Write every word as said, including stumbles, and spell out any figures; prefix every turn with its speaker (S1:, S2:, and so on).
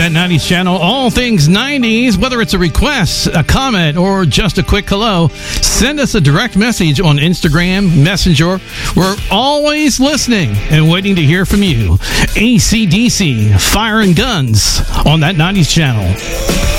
S1: that nineties channel, all things nineties. Whether it's a request, a comment, or just a quick hello, send us a direct message on Instagram, Messenger. We're always listening and waiting to hear from you. A C D C, Fire and Guns on that nineties channel.